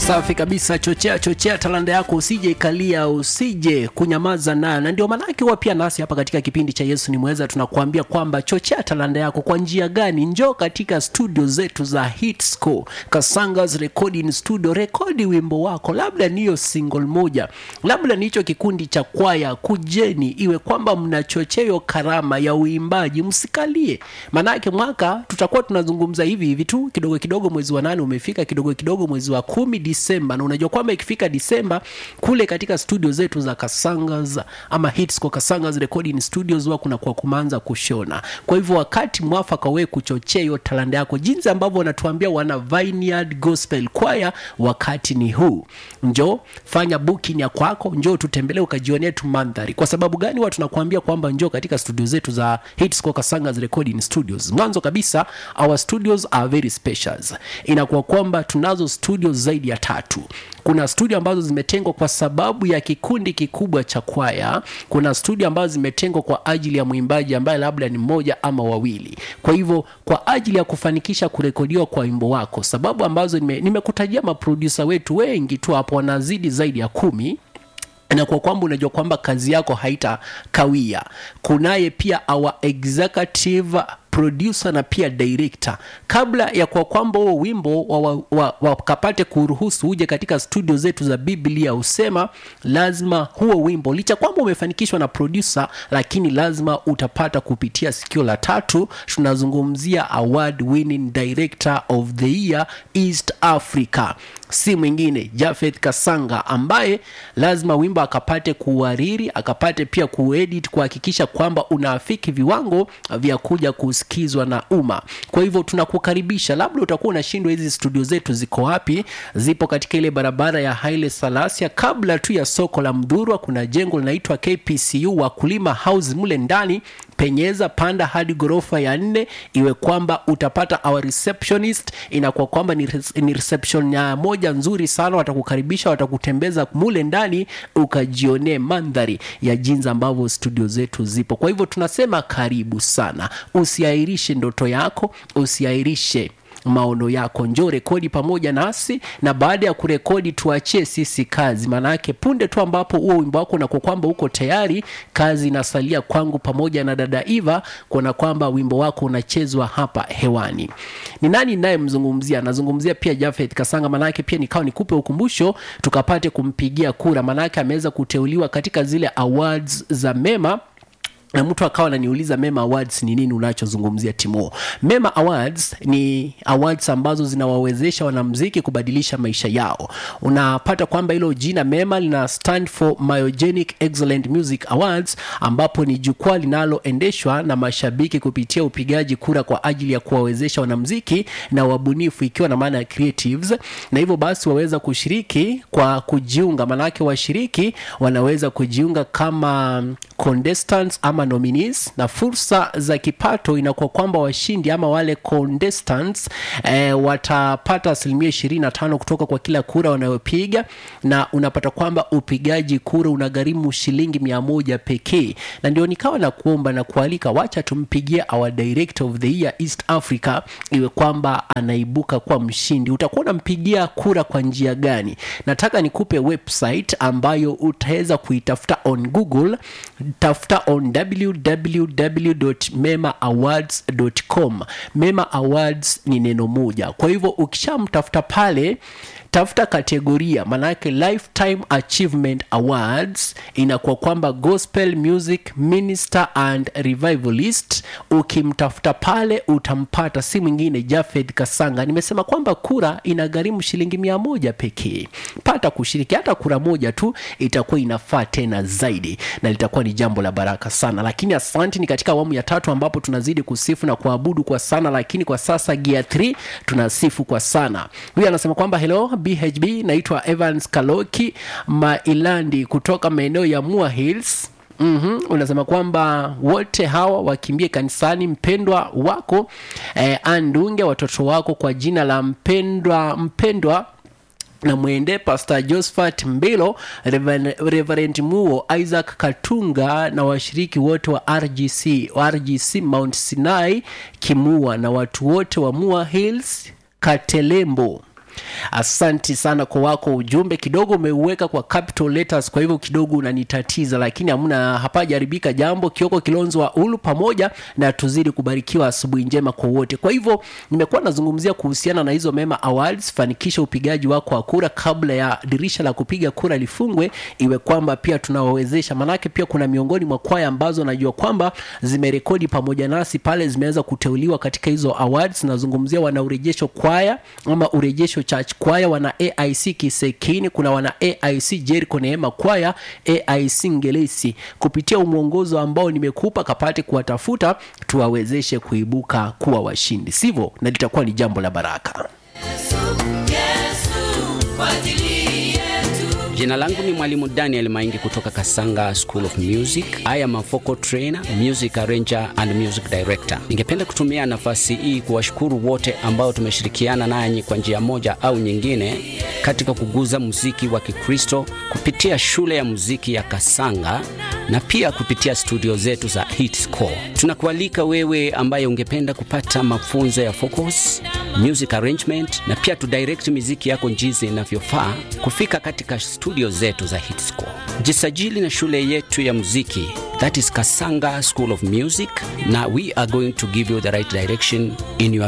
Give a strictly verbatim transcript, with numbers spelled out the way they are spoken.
Safi kabisa, chochea chochea talanta yako, usije ikalia, usije kunyamaza nayo. Na ndio maana yake huwa pia nasi hapa katika kipindi cha Yesu ni Mweza tunakuambia kwamba chochea talanta yako. Kwa njia gani? Njoo katika studio zetu za Hitsco Kasanga's Recording Studio, rekodi wimbo wako, labda niyo single moja, labda ni hicho kikundi cha kwaya. Kujeni, iwe kwamba mnachocheo karama ya uimbaji, msikalie. Maana yake mwaka tutakuwa tunazungumza hivi hivi tu, kidogo kidogo mwezi wa nane umefika, kidogo kidogo mwezi wa kumi, Disemba. Na unajua kwamba ikifika Disemba kule katika studio zetu za Kasanga's ama Hitsco Kasanga's Recording Studios huwa kuna kwa kumanza kushona. Kwa hivyo wakati mwafaka wewe kuchochea hiyo talanta yako, jinsi ambavyo wanatuambia wana Vineyard Gospel Choir, wakati ni huu. Njoo fanya booking ya kwako, njoo tutembelee ukajionee tu mandhari. Kwa sababu gani watu tunakuambia kwamba njoo katika studio zetu za Hitsco Kasanga's Recording Studios? Mwanzo kabisa, our studios are very special. Inakuwa kwamba tunazo studios zaidi ya tatu. Kuna studio ambazo zimetengwa kwa sababu ya kikundi kikubwa cha kwaya. Kuna studio ambazo zimetengwa kwa ajili ya muimbaji ambaye labda ni mmoja ama wawili. Kwa hivyo kwa ajili ya kufanikisha kurekodiwa kwa wimbo wako, sababu ambazo nime, nimekutajia maproducer wetu wengi tu hapo wanazidi zaidi ya kumi. Na kwa kwamba unajua kwamba kazi yako haita kawia. Kunaye pia our executive producer na pia director. Kabla ya kwa kwamba huo wimbo wakapate wa, wa, kuruhusu uje katika studio zetu za Biblia, usema lazima huo wimbo, licha kwamba umefanikishwa na producer, lakini lazima utapata kupitia sikio la tatu. Tunazungumzia award winning director of the year East Africa, si mwingine Japheth Kasanga, ambaye lazima wimbo akapate kuhariri, akapate pia kuedit, kuhakikisha kwamba unaafiki viwango vya kuja kusikizwa na umma. Kwa hivyo tunakukaribisha. Labda utakuwa unashindwa hizi studio zetu ziko wapi? Zipo katika ile barabara ya Haile Salasia, kabla tu ya soko la Mdhurwa. Kuna jengo linaloitwa K P C U Wakulima House, mule ndani penyeza panda hadi gorofa ya nne, iwe kwamba utapata our receptionist. Inakuwa kwamba ni, ni reception ya moja nzuri sana. Watakukaribisha, watakutembeza mule ndani ukajione mandhari ya jinsi ambavyo studio zetu zipo. Kwa hivyo tunasema karibu sana. Usiairishe ndoto yako, usiairishe maono yako. Njoo rekodi pamoja nasi, na baada ya kurekodi tuachie sisi kazi. Maana yake punde tu ambapo huo wimbo wako na kwa kwamba uko tayari, kazi inasalia kwangu pamoja na dada Eva kuona kwamba wimbo wako unachezwa hapa hewani. Ni nani naye mzungumzia? Nazungumzia pia Japheth Kasanga. Maana yake pia nikao nikupe ukumbusho tukapate kumpigia kura. Maana yake ameweza kuteuliwa katika zile awards za Mema. Na mtu akawa ananiuliza Mema Awards ni nini unachozungumzia Timo? Mema Awards ni awards ambazo zinawawezesha wanamuziki kubadilisha maisha yao. Unapata kwamba hilo jina Mema lina stand for Myogenic Excellent Music Awards, ambapo ni jukwaa linaloendeshwa na mashabiki kupitia upigaji kura kwa ajili ya kuwawezesha wanamuziki na wabunifu, ikiwa na maana ya creatives. Na hivyo basi waweza kushiriki kwa kujiunga. Maana yake washiriki wanaweza kujiunga kama contestants ama nominees, na fursa za kipato inakuwa kwamba washindi ama wale contestants eh, watapata asilimia ishirini na tano kutoka kwa kila kura wanayopiga. Na unapata kwamba upigaji kura unagharimu shilingi mia moja pekee. Na ndio nikawa na kuomba na kualika, wacha tumpigie our director of the year East Africa, iwe kwamba anaibuka kwa mshindi. Utakuwa unampigia kura kwa njia gani? Nataka nikupe website ambayo utaweza kuitafuta on Google. Tafuta on w w w dot mema awards dot com. Mema Awards ni neno moja. Kwa hivyo ukishamtafuta pale, tafuta kategoria, manake Lifetime Achievement Awards. Inakuwa kwamba Gospel Music Minister and Revivalist. Ukimtafuta pale utampata, si mwingine Japheth Kasanga. Nimesema kwamba kura inagharimu shilingi mia moja pekee. Pata kushiriki, hata kura moja tu itakuwa inafaa tena zaidi, na litakuwa ni jambo la baraka sana. Lakini asante, ni katika awamu ya tatu ambapo tunazidi kusifu na kuabudu kwa sana. Lakini kwa sasa gear three tunasifu kwa sana. Huyu anasema kwamba hello B H B, naitwa Evans Kaloki Mailandi kutoka maeneo ya Mua Hills. Mhm, unasema kwamba wote hawa wakimbie kanisani. Mpendwa wako eh, andunge watoto wako kwa jina la mpendwa mpendwa na mwende Pastor Josephat Mbilo, Reverend, Reverend Muo, Isaac Katunga na washiriki wote wa R G C R G C Mount Sinai Kimua, na watu wote wa Mua Hills Katelembo. Asante sana kwa wako ujumbe. Kidogo umeuweka kwa capital letters, kwa hivyo kidogo unanitatiza, lakini hamna, hapajaribika jambo. Kioko Kilonzo wa Ulu, pamoja na tuzidi kubarikiwa, asubuhi njema kwa wote. Kwa hivyo nimekuwa nazungumzia kuhusiana na hizo Mema Awards. Fanikisha upigaji wako wa kura kabla ya dirisha la kupiga kura lifungwe, iwe kwamba pia tunawawezesha. Manake pia kuna miongoni mwa kwaya ambazo najua kwamba zimerekodi pamoja nasi pale, zimeweza kuteuliwa katika hizo awards. Nazungumzia wana urejesho kwaya ama urejesho church kwaya, wana A I C Kisekini, kuna wana A I C Jericho Neema kwaya, A I C Ngelesi. Kupitia umuongozo ambao nimekupa, kapate kuwatafuta, tuwawezeshe kuibuka kuwa washindi, sivyo? Na litakuwa ni jambo la baraka. Yesu, Yesu, kwa ajili yetu. Jina langu ni Mwalimu Daniel Maingi kutoka Kasanga School of Music. I am a vocal trainer, music arranger and music director. Ningependa kutumia nafasi hii kuwashukuru wote ambao tumeshirikiana nanyi kwa njia moja au nyingine katika kuguza muziki wa Kikristo kupitia shule ya muziki ya Kasanga na pia kupitia studio zetu za Hitscore. Tunakualika wewe ambaye ungependa kupata mafunzo ya vocals, music arrangement na pia tu direct muziki yako jinsi inavyofaa kufika katika studio zetu za Hitscore. Jisajili na shule yetu ya muziki, that is Kasanga School of Music, na we are going to give you the right direction in your